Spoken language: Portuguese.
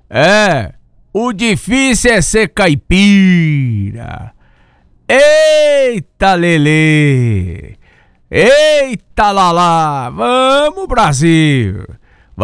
O difícil é ser caipira. Eita, Lelê! Eita, Lalá! Vamos, Brasil!